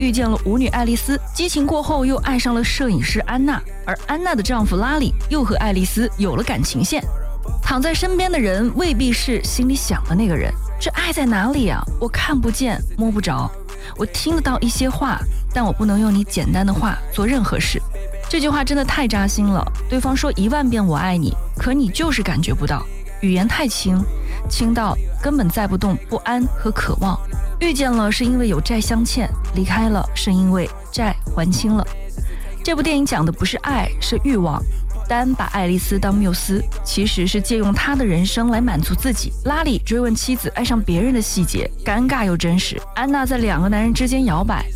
遇见了舞女爱丽丝，激情过后又爱上了摄影师安娜，而安娜的丈夫拉里又和爱丽丝有了感情线。躺在身边的人未必是心里想的那个人，这爱在哪里啊？我看不见摸不着，我听得到一些话，但我不能用你简单的话做任何事。这句话真的太扎心了，对方说10000遍我爱你，可你就是感觉不到，语言太轻，轻到根本载不动不安和渴望。遇见了是因为有债相欠，离开了是因为债还清了。这部电影讲的不是爱，是欲望。丹把爱丽丝当缪斯，其实是借用她的人生来满足自己。拉里追问妻子爱上别人的细节，尴尬又真实。安娜在2个男人之间摇摆，